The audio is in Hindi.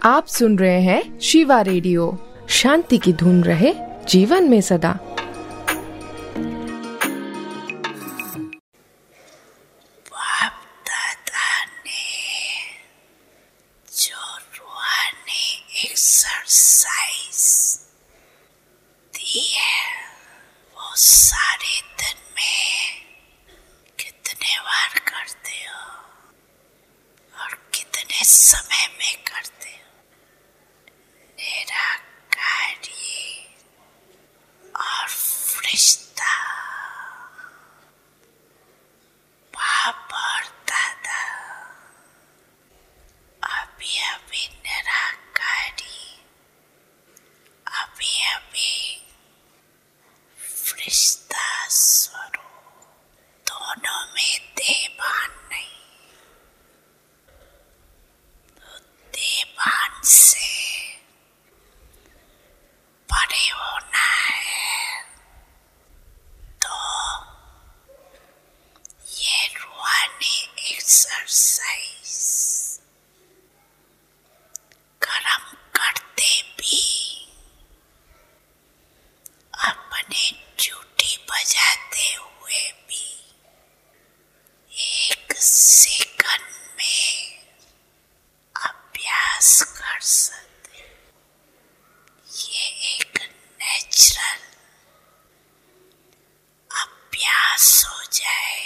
आप सुन रहे हैं शिवा रेडियो। शांति की धुन रहे जीवन में सदा। बाप दादा ने जो रूहानी एक्सरसाइज दी है वो सारे दिन में कितने बार करते हो और कितने समय में करते हो? निराकारी और फरिश्ता, बाप और दादा, अभी अभी निराकारी, अभी अभी फरिश्ता स्वरूप, दोनों में देवान नहीं। तो देवान से परे होना है तो ये रूहानी एक्सरसाइज कर्म करते भी, अपनी ड्यूटी बजाते हुए भी एक सेकंड में अभ्यास कर सकते। ये एक नेचुरल अभ्यास हो जाए